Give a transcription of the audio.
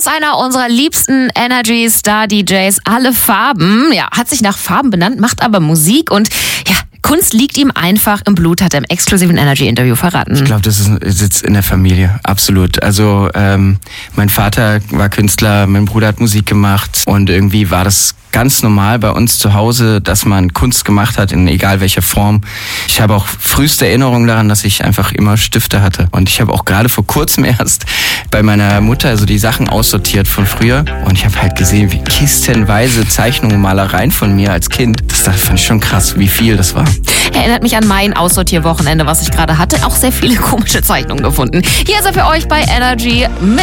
ist einer unserer liebsten Energy-Star-DJs, alle Farben. Ja, hat sich nach Farben benannt, macht aber Musik und ja, Kunst liegt ihm einfach im Blut, hat er im exklusiven Energy-Interview verraten. Ich glaube, das sitzt in der Familie, absolut. Also mein Vater war Künstler, mein Bruder hat Musik gemacht und irgendwie war das ganz normal bei uns zu Hause, dass man Kunst gemacht hat, in egal welcher Form. Ich habe auch früheste Erinnerungen daran, dass ich einfach immer Stifte hatte. Und ich habe auch gerade vor kurzem erst bei meiner Mutter also die Sachen aussortiert von früher. Und ich habe halt gesehen, wie kistenweise Zeichnungen und Malereien von mir als Kind. Das fand ich schon krass, wie viel das war. Erinnert mich an mein Aussortierwochenende, was ich gerade hatte. Auch sehr viele komische Zeichnungen gefunden. Hier ist er für euch bei Energy mit